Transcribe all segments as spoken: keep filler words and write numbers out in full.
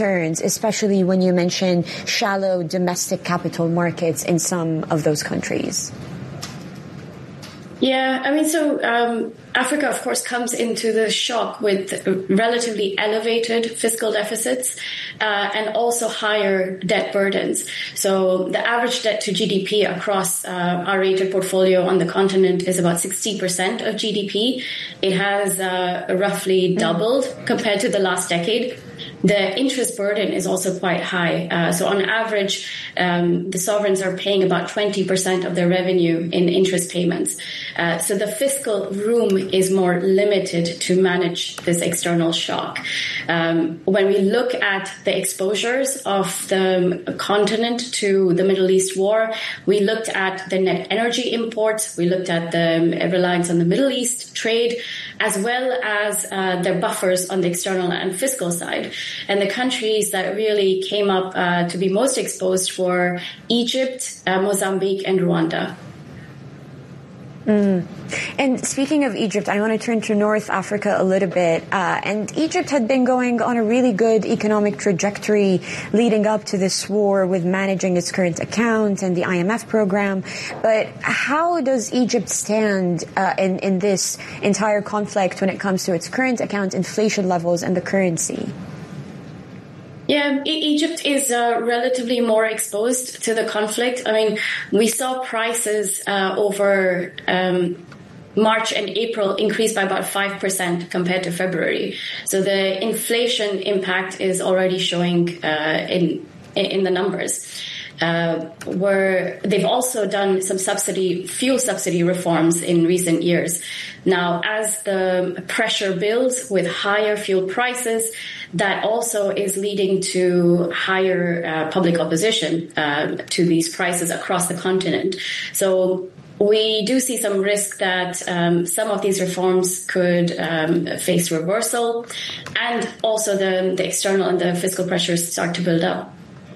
concerns, especially when you mention shallow domestic capital markets in some of those countries? Yeah, I mean, so um, Africa, of course, comes into the shock with relatively elevated fiscal deficits uh, and also higher debt burdens. So the average debt to G D P across uh, our rated portfolio on the continent is about sixty percent of G D P. It has uh, roughly doubled mm. compared to the last decade. The interest burden is also quite high. Uh, so on average, um, the sovereigns are paying about twenty percent of their revenue in interest payments. Uh, so the fiscal room is more limited to manage this external shock. Um, when we look at the exposures of the continent to the Middle East war, we looked at the net energy imports, we looked at the reliance on the Middle East trade, as well as uh, their buffers on the external and fiscal side. And the countries that really came up uh, to be most exposed were Egypt, uh, Mozambique, and Rwanda. Mm. And speaking of Egypt, I want to turn to North Africa a little bit. Uh, and Egypt had been going on a really good economic trajectory leading up to this war with managing its current account and the I M F program. But how does Egypt stand uh, in, in this entire conflict when it comes to its current account, inflation levels, and the currency? Yeah, Egypt is uh, relatively more exposed to the conflict. I mean, we saw prices uh, over um, March and April increase by about five percent compared to February. So the inflation impact is already showing uh, in in the numbers. Uh, where they've also done some subsidy, fuel subsidy reforms in recent years. Now, as the pressure builds with higher fuel prices, that also is leading to higher uh, public opposition uh, to these prices across the continent. So we do see some risk that um, some of these reforms could um, face reversal, and also the, the external and the fiscal pressures start to build up.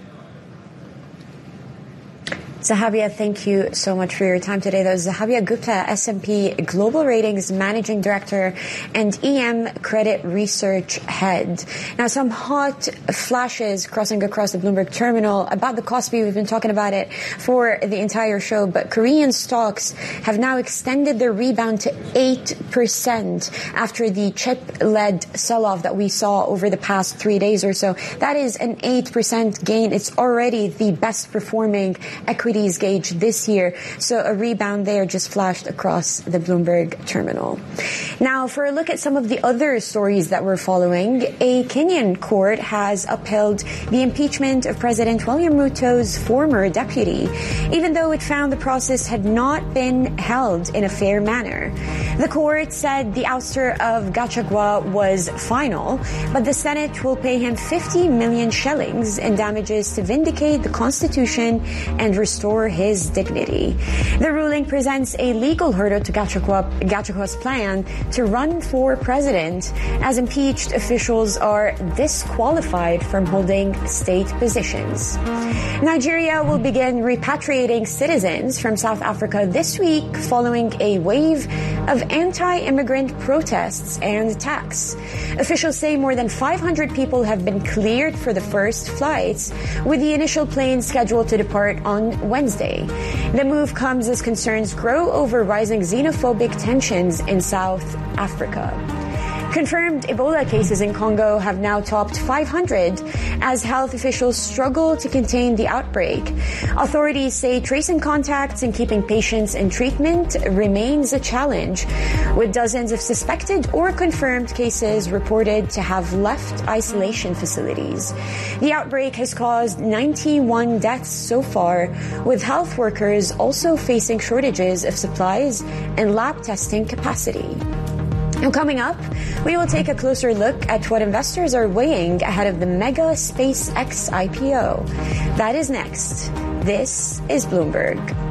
Zahabia, thank you so much for your time today. That was Zahabia Gupta, S and P Global Ratings Managing Director and E M Credit Research Head. Now, some hot flashes crossing across the Bloomberg terminal about the Kospi. We've been talking about it for the entire show, but Korean stocks have now extended their rebound to eight percent after the chip-led sell-off that we saw over the past three days or so. That is an eight percent gain. It's already the best performing equity gauge this year. So a rebound there just flashed across the Bloomberg terminal. Now, for a look at some of the other stories that we're following, a Kenyan court has upheld the impeachment of President William Ruto's former deputy, even though it found the process had not been held in a fair manner. The court said the ouster of Gachagua was final, but the Senate will pay him fifty million shillings in damages to vindicate the Constitution and restore his dignity. The ruling presents a legal hurdle to Gachagua, Gachagua's plan to run for president, as impeached officials are disqualified from holding state positions. Nigeria will begin repatriating citizens from South Africa this week following a wave of anti-immigrant protests and attacks. Officials say more than five hundred people have been cleared for the first flights, with the initial plane scheduled to depart on Wednesday. The move comes as concerns grow over rising xenophobic tensions in South Africa. Confirmed Ebola cases in Congo have now topped five hundred as health officials struggle to contain the outbreak. Authorities say tracing contacts and keeping patients in treatment remains a challenge, with dozens of suspected or confirmed cases reported to have left isolation facilities. The outbreak has caused ninety-one deaths so far, with health workers also facing shortages of supplies and lab testing capacity. Now, coming up, we will take a closer look at what investors are weighing ahead of the mega SpaceX I P O. That is next. This is Bloomberg.